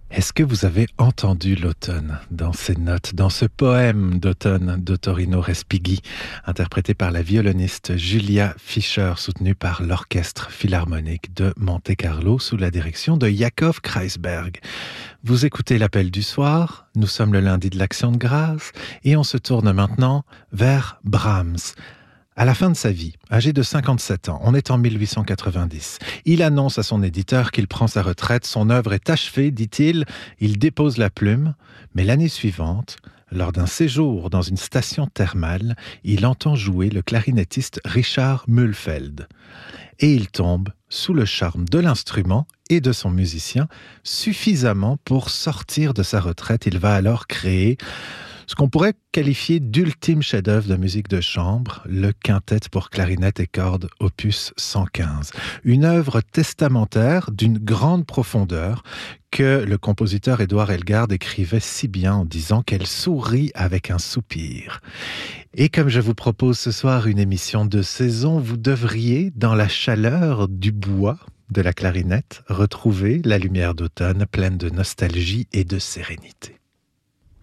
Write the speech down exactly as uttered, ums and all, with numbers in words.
Est-ce que vous avez entendu l'automne dans ces notes, dans ce poème d'automne de Torino Respighi, interprété par la violoniste Julia Fischer, soutenue par l'Orchestre Philharmonique de Monte-Carlo sous la direction de Yakov Kreisberg. Vous écoutez l'Appel du soir, nous sommes le lundi de l'Action de grâce et on se tourne maintenant vers Brahms. À la fin de sa vie, âgé de cinquante-sept ans, on est en mille huit cent quatre-vingt-dix. Il annonce à son éditeur qu'il prend sa retraite, son œuvre est achevée, dit-il. Il dépose la plume, mais l'année suivante, lors d'un séjour dans une station thermale, il entend jouer le clarinettiste Richard Mühlfeld. Et il tombe sous le charme de l'instrument et de son musicien, suffisamment pour sortir de sa retraite. Il va alors créer ce qu'on pourrait qualifier d'ultime chef-d'œuvre de musique de chambre, le quintet pour clarinette et cordes opus cent quinze. Une œuvre testamentaire d'une grande profondeur que le compositeur Édouard Elgar décrivait si bien en disant qu'elle sourit avec un soupir. Et comme je vous propose ce soir une émission de saison, vous devriez, dans la chaleur du bois de la clarinette, retrouver la lumière d'automne pleine de nostalgie et de sérénité.